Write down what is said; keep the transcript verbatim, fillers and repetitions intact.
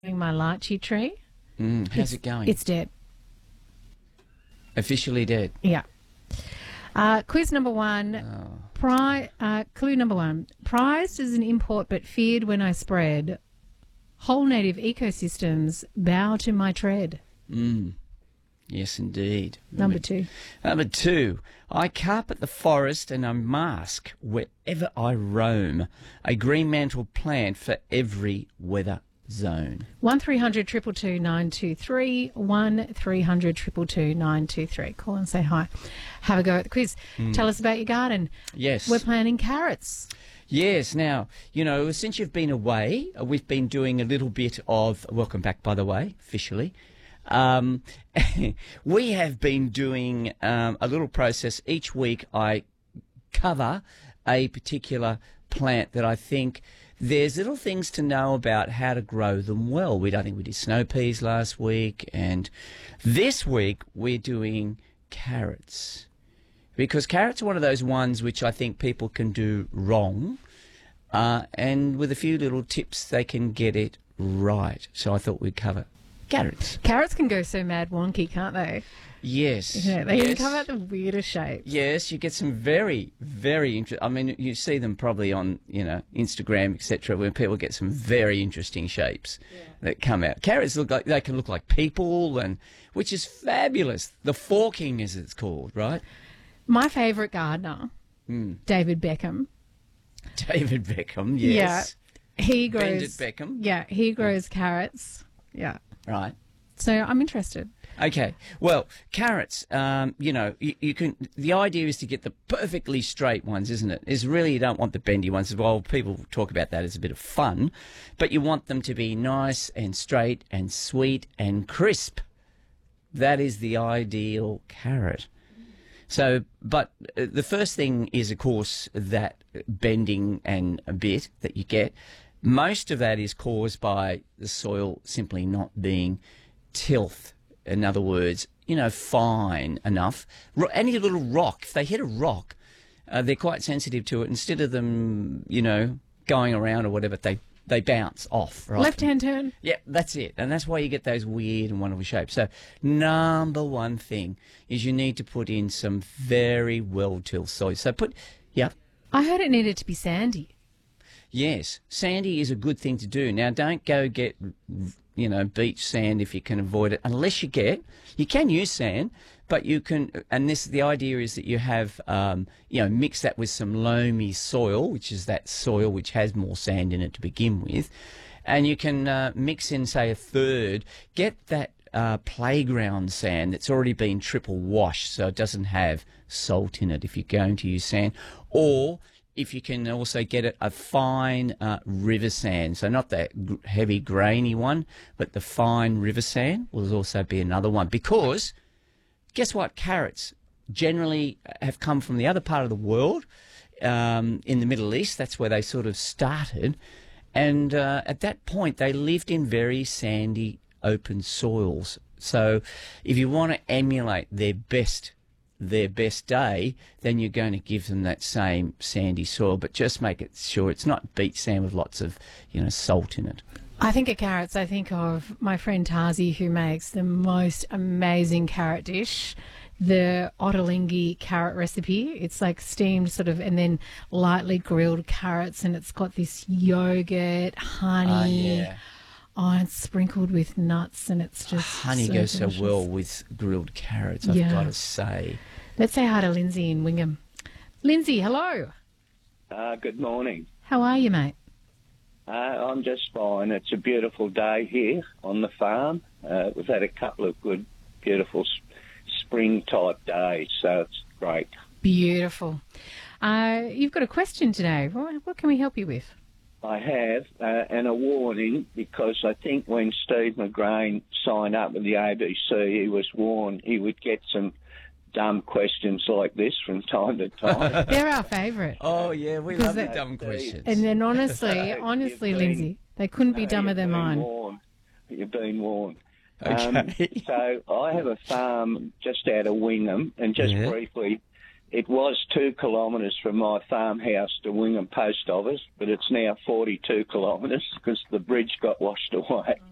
my lychee tree. Mm, how's it's, it going? It's dead. Officially dead. Yeah. Uh, quiz number one. Oh. Pri- uh, clue number one. Prized as an import but feared when I spread. Whole native ecosystems bow to my tread. Mm. Yes, indeed. Number two. Number two. I carpet the forest and I mask wherever I roam. A green mantle plant for every weather zone. One three hundred two two two nine two three. One three hundred two two two nine two three. Call and say hi. Have a go at the quiz. Mm. Tell us about your garden. Yes. We're planting carrots. Yes. Now, you know, since you've been away, we've been doing a little bit of, welcome back, by the way, officially. Um, we have been doing um, a little process. Each week I cover a particular plant that I think there's little things to know about how to grow them well. We don't think we did snow peas last week, and this week we're doing carrots. Because carrots are one of those ones which I think people can do wrong, uh, and with a few little tips they can get it right. So I thought we'd cover carrots. Carrots can go so mad wonky, can't they? Yes. Yeah, they yes. can come out the weirdest shapes. Yes, you get some very, very interesting. I mean, you see them probably on, you know, Instagram, et cetera, where people get some very interesting shapes yeah. that come out. Carrots look like they can look like people, and which is fabulous. The forking, as it's called, right? My favourite gardener, mm. David Beckham. David Beckham, yes. Yeah, he grows. Bended Beckham. Yeah, he grows carrots. Yeah. Right. So I'm interested. Okay. Well, carrots, um, you know, you, you can. The idea is to get the perfectly straight ones, isn't it? Is really you don't want the bendy ones. Well, people talk about that as a bit of fun, but you want them to be nice and straight and sweet and crisp. That is the ideal carrot. So, but the first thing is, of course, that bending and a bit that you get. Most of that is caused by the soil simply not being tilth. In other words, you know, fine enough. Any little rock, if they hit a rock, uh, they're quite sensitive to it. Instead of them, you know, going around or whatever, they they bounce off. Right? Left-hand turn. Yeah, that's it. And that's why you get those weird and wonderful shapes. So number one thing is you need to put in some very well-tilled soil. So put, yeah. I heard it needed to be sandy. Yes, sandy is a good thing to do. Now, don't go get, you know, beach sand if you can avoid it, unless you get, you can use sand, but you can, and this, the idea is that you have, um, you know, mix that with some loamy soil, which is that soil which has more sand in it to begin with, and you can uh, mix in, say, a third, get that uh, playground sand that's already been triple washed, so it doesn't have salt in it if you're going to use sand, or if you can also get it, a fine uh, river sand, so not that g- heavy grainy one, but the fine river sand will also be another one. Because guess what? Carrots generally have come from the other part of the world, um, in the Middle East. That's where they sort of started. And uh, at that point, they lived in very sandy, open soils. So if you want to emulate their best their best day, then you're going to give them that same sandy soil, but just make it sure it's not beach sand with lots of, you know, salt in it. I think of carrots, I think of my friend Tazi, who makes the most amazing carrot dish, the ottolenghi carrot recipe. It's like steamed sort of and then lightly grilled carrots, and it's got this yogurt, honey. Oh, yeah. Oh, it's sprinkled with nuts, and it's just honey so goes delicious. so well with grilled carrots, I've Yeah. got to say. Let's say hi to Lindsay in Wingham. Lindsay, hello. Uh, good morning. How are you, mate? Uh, I'm just fine. It's a beautiful day here on the farm. Uh, we've had a couple of good, beautiful spring-type days, so it's great. Beautiful. Uh, you've got a question today. What, what can we help you with? I have, uh, and a warning, because I think when Steve McGrain signed up with the A B C, he was warned he would get some dumb questions like this from time to time. They're our favourite. Oh, yeah, we Because love the they- dumb questions. And then honestly, So honestly, you've been- Lindsay, they couldn't be No, dumber you've than been mine. warned. You've been warned. Okay. Um, so I have a farm just out of Wingham, and just Yeah. briefly, it was two kilometres from my farmhouse to Wingham Post Office, but it's now forty-two kilometres because the bridge got washed away.